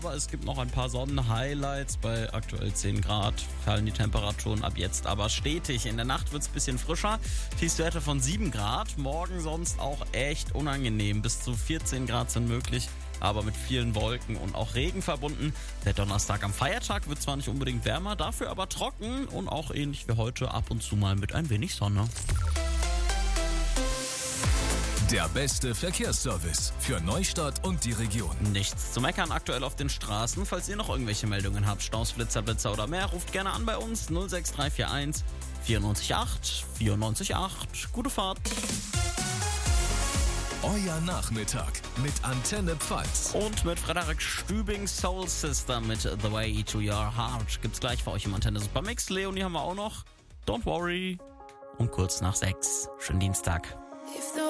aber es gibt noch ein paar Sonnenhighlights. Bei aktuell 10 Grad fallen die Temperaturen ab jetzt aber stetig. In der Nacht wird es ein bisschen frischer. Tiefstwerte von 7 Grad. Morgen sonst auch echt unangenehm. Bis zu 14 Grad sind möglich, aber mit vielen Wolken und auch Regen verbunden. Der Donnerstag am Feiertag wird zwar nicht unbedingt wärmer, dafür aber trocken und auch ähnlich wie heute ab und zu mal mit ein wenig Sonne. Der beste Verkehrsservice für Neustadt und die Region. Nichts zu meckern aktuell auf den Straßen. Falls ihr noch irgendwelche Meldungen habt, Staus, Blitzer oder mehr, ruft gerne an bei uns 06341 94 94 Gute Fahrt. Euer Nachmittag mit Antenne Pfalz. Und mit Frederik Stübing, Soul Sister mit The Way to Your Heart. Gibt's gleich für euch im Antenne Supermix. Leonie haben wir auch noch. Don't worry. Und kurz nach 6. Schönen Dienstag.